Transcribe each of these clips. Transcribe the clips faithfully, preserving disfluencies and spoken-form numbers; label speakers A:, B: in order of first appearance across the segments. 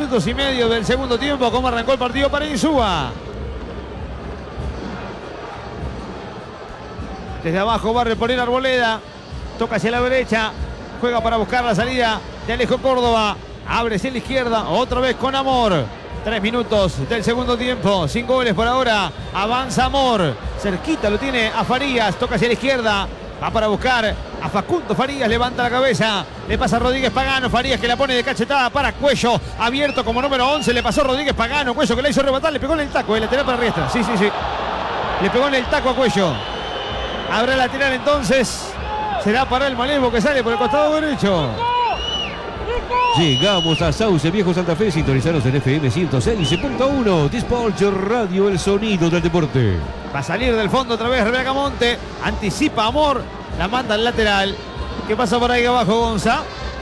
A: minutos y medio del segundo tiempo. ¿Cómo arrancó el partido para Insúa? Desde abajo va a reponer Arboleda. Toca hacia la derecha. Juega para buscar la salida de Alejo Córdoba. Abre hacia la izquierda. Otra vez con Amor. Tres minutos del segundo tiempo. Sin goles por ahora. Avanza Amor. Cerquita lo tiene a Farías. Toca hacia la izquierda. Va para buscar a Facundo Farías. Levanta la cabeza. Le pasa a Rodríguez Pagano. Farías que la pone de cachetada para Cuello. Abierto como número once. Le pasó Rodríguez Pagano. Cuello que la hizo rebotar. Le pegó en el taco. El lateral para Riestra. Sí, sí, sí. Le pegó en el taco a Cuello. Habrá lateral entonces. Será para el Malevo que sale por el costado derecho.
B: Llegamos a Sauce Viejo Santa Fe, sintonizados en F M ciento seis punto uno. Dispatch Radio, el sonido del deporte.
A: Va a salir del fondo otra vez Bracamonte. Anticipa Amor. La manda al lateral. ¿Qué pasa por ahí abajo, Gonza?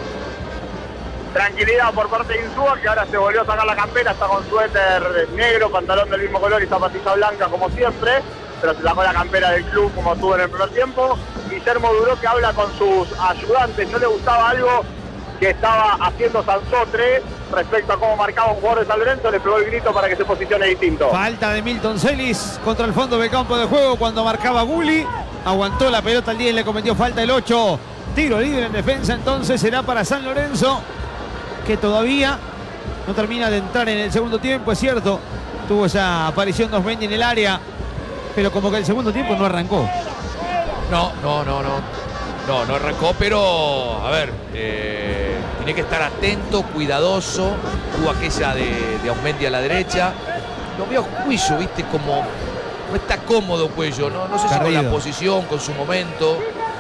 C: Tranquilidad por parte de Insúa, que ahora se volvió a sacar la campera. Está con suéter negro, pantalón del mismo color y zapatilla blanca como siempre. Pero se sacó la campera del club como estuvo en el primer tiempo. Guillermo Duró, que habla con sus ayudantes. No le gustaba algo que estaba haciendo Sansotre respecto a cómo marcaba un jugador de San Lorenzo. Le pegó el grito para que se posicione distinto.
A: Falta de Milton Celis contra el fondo del campo de juego cuando marcaba Gulli. Aguantó la pelota al diez y le cometió falta el ocho. Tiro libre en defensa entonces será para San Lorenzo, que todavía no termina de entrar en el segundo tiempo, es cierto. Tuvo esa aparición de Osmendi en el área, pero como que el segundo tiempo no arrancó.
D: No, no, no, no. No, no arrancó, pero a ver, eh, tiene que estar atento, cuidadoso. Hubo aquella de, de Osmendi a la derecha. Lo veo Cuello, viste, como no está cómodo Cuello, no, no sé si con la posición, con su momento.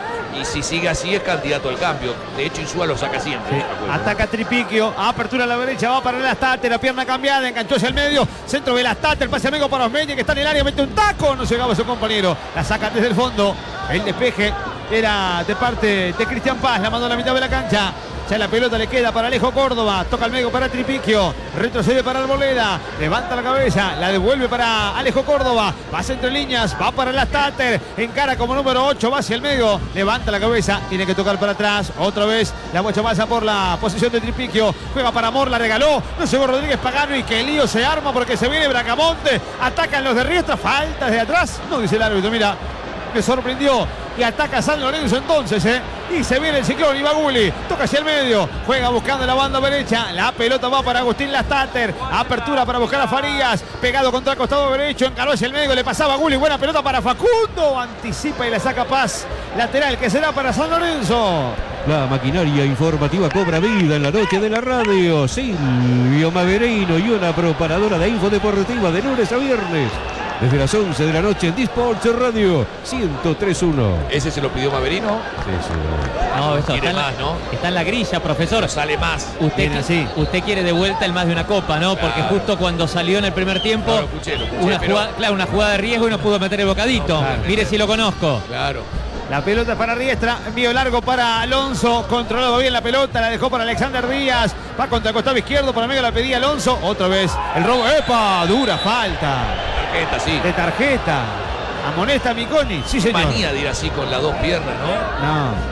D: Y si sigue así es candidato al cambio. De hecho, Insúa lo saca siempre.
A: Sí. Ataca Tripiquio. Apertura a la derecha. Va para Velastate. La pierna cambiada. Enganchó hacia el medio. Centro Velastate. El pase amigo para Osmendi, que está en el área. Mete un taco. No llegaba su compañero. La saca desde el fondo. El despeje era de parte de Cristian Paz. La mandó a la mitad de la cancha. Ya la pelota le queda para Alejo Córdoba. Toca al medio para Tripiquio. Retrocede para Arboleda. Levanta la cabeza. La devuelve para Alejo Córdoba. Pasa entre líneas. Va para Velastate. Encara como número ocho. Va hacia el medio. Levanta la cabeza. Tiene que tocar para atrás. Otra vez la bocha pasa por la posición de Tripiquio. Juega para Amor. La regaló. No llegó Rodríguez Pagano. Y que el lío se arma porque se viene Bracamonte. Atacan los de Riestra. Falta desde atrás. No dice el árbitro. Mira. Me sorprendió. Y ataca San Lorenzo entonces, ¿eh? Y se viene el ciclón. Ibaguli toca hacia el medio. Juega buscando la banda derecha. La pelota va para Agustín Lastater. Apertura para buscar a Farías. Pegado contra el costado derecho. Encaró hacia el medio. Le pasaba a Gulli. Buena pelota para Facundo. Anticipa y la saca Paz. Lateral que será para San Lorenzo.
B: La maquinaria informativa cobra vida en la noche de la radio. Silvio Maverino y una preparadora de info deportiva de lunes a viernes. Desde las once de la noche en Dispatch Radio ciento tres punto uno.
D: ¿Ese se lo pidió Maverino?
B: Sí, sí.
E: No, esto
D: Quiere
E: está,
D: más,
E: en la,
D: ¿no?
E: está en la grilla, profesor.
D: Pero sale más.
E: Usted,
A: Viene así.
E: usted quiere de vuelta el más de una copa, ¿no? Porque
D: Claro.
E: justo cuando salió en el primer tiempo,
D: No, lo escuché, lo escuché,
E: una,
D: pero-
E: jugada, claro, una jugada de riesgo y no pudo meter el bocadito.
D: Claro.
E: Mire si lo conozco.
D: Claro.
A: La pelota es para Riestra, envío largo para Alonso, controlado bien la pelota, la dejó para Alexander Díaz, va contra el costado izquierdo, por el medio la pedía Alonso, otra vez el robo, ¡epa! Dura falta
D: Tarjeta, sí.
A: de tarjeta, amonesta a Miconi, sí señor.
D: Manía de ir así con las dos piernas, ¿no?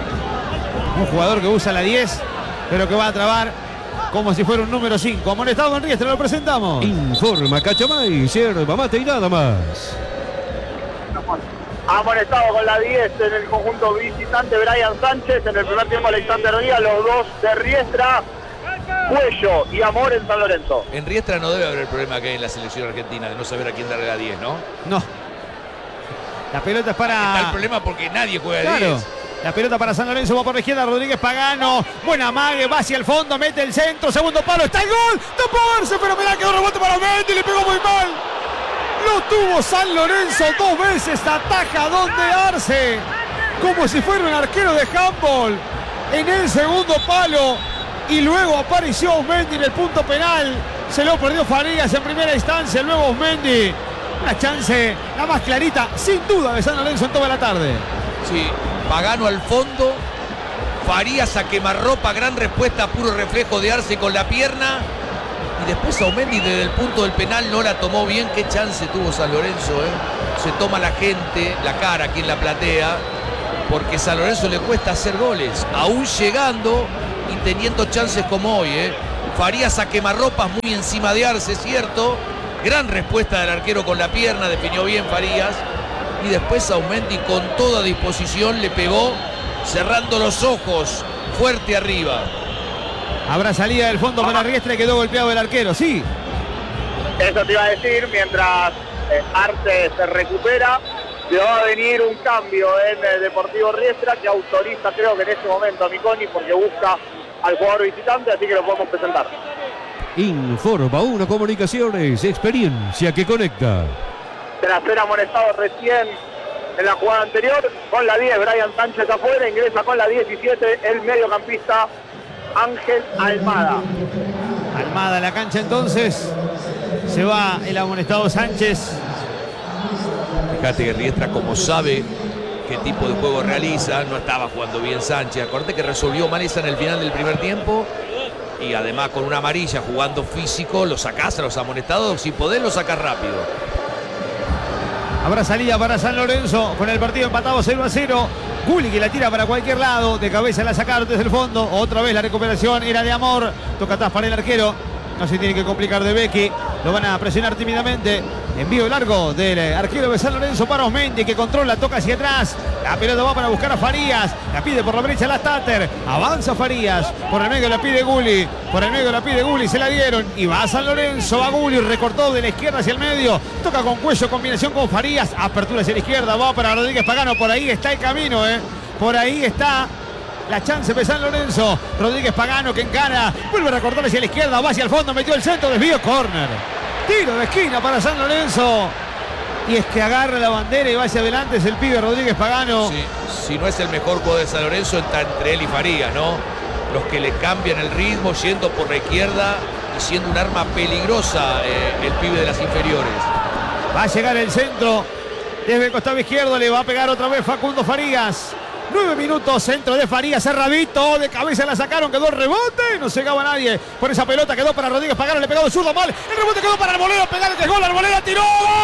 A: No, un jugador que usa la diez, pero que va a trabar como si fuera un número cinco, amonestado en Riestra, lo presentamos.
B: Informa Cachamay, yerba mate y nada más.
C: Ha amonestado con la diez en el conjunto visitante Brian Sánchez. En el primer tiempo Alexander Díaz, los dos de Riestra, Cuello y Amor en San Lorenzo.
D: En Riestra no debe haber el problema que hay en la selección argentina de no saber a quién darle la diez, ¿no?
A: No, la pelota es
D: Está el
A: para...
D: problema porque nadie juega de
A: Claro.
D: diez.
A: La pelota para San Lorenzo, va por la izquierda, Rodríguez Pagano. Buena mague, va hacia el fondo, mete el centro, segundo palo, está el gol. Taparse, pero mirá que rebote para Mendy, le pegó muy mal. Lo tuvo San Lorenzo dos veces, ataja donde Arce. Como si fuera un arquero de handball. En el segundo palo. Y luego apareció Osmendi en el punto penal. Se lo perdió Farías en primera instancia, luego Osmendi. Una chance, la más clarita, sin duda, de San Lorenzo en toda la tarde.
D: Sí, Pagano al fondo, Farías a quemarropa, gran respuesta, puro reflejo de Arce con la pierna. Y después Aumendi desde el punto del penal no la tomó bien. Qué chance tuvo San Lorenzo, ¿eh? Se toma la gente, la cara aquí en la platea, porque San Lorenzo le cuesta hacer goles, aún llegando y teniendo chances como hoy, ¿eh? Farías a quemarropas muy encima de Arce, cierto. Gran respuesta del arquero con la pierna, definió bien Farías. Y después Aumendi con toda disposición le pegó, cerrando los ojos, fuerte arriba.
A: Habrá salida del fondo para Riestra y quedó golpeado el arquero, sí.
C: Eso te iba a decir, mientras eh, Arce se recupera, le va a venir un cambio en el Deportivo Riestra que autoriza, creo que en este momento, a Miconi, porque busca al jugador visitante, así que lo podemos presentar.
B: Informa Uno Comunicaciones, experiencia que conecta.
C: Tras ser amonestado recién en la jugada anterior, con la diez, Brian Sánchez afuera, ingresa con la diecisiete el mediocampista Ángel Almada.
A: Almada a la cancha entonces. Se va el amonestado Sánchez.
D: Fíjate que Riestra, como sabe qué tipo de juego realiza, no estaba jugando bien Sánchez. Acordate que resolvió mal esa en el final del primer tiempo. Y además con una amarilla jugando físico, lo sacás a los amonestados. Si podés, lo sacás rápido.
A: Habrá salida para San Lorenzo con el partido empatado cero a cero. Gulli que la tira para cualquier lado. De cabeza la sacaron desde el fondo. Otra vez la recuperación era de Amor. Toca atrás para el arquero. No se tiene que complicar de Becky. Lo van a presionar tímidamente. Envío largo del arquero de San Lorenzo para Osmendi, que controla, toca hacia atrás. La pelota va para buscar a Farías. La pide por la derecha la Stater. Avanza Farías. Por el medio la pide Gulli. Por el medio la pide Gulli. Se la dieron. Y va a San Lorenzo. Va Gulli. Recortó de la izquierda hacia el medio. Toca con cuello. Combinación con Farías. Apertura hacia la izquierda. Va para Rodríguez Pagano. Por ahí está el camino, ¿eh? Por ahí está la chance de San Lorenzo. Rodríguez Pagano que encara. Vuelve a recortar hacia la izquierda. Va hacia el fondo. Metió el centro. Desvío. Córner. Tiro de esquina para San Lorenzo. Y es que agarra la bandera y va hacia adelante. Es el pibe Rodríguez Pagano.
D: Sí, si no es el mejor jugador de San Lorenzo, está entre él y Farías, ¿no? Los que le cambian el ritmo, yendo por la izquierda y siendo un arma peligrosa eh, el pibe de las inferiores.
A: Va a llegar el centro. Desde el costado izquierdo le va a pegar otra vez Facundo Farías. Nueve minutos, centro de Farías, cerradito, de cabeza la sacaron, quedó el rebote, no llegaba nadie por esa pelota, quedó para Rodríguez Pagano, le pegó de zurdo mal, el rebote quedó para Arboleda, pegar el gol, Arboleda tiró.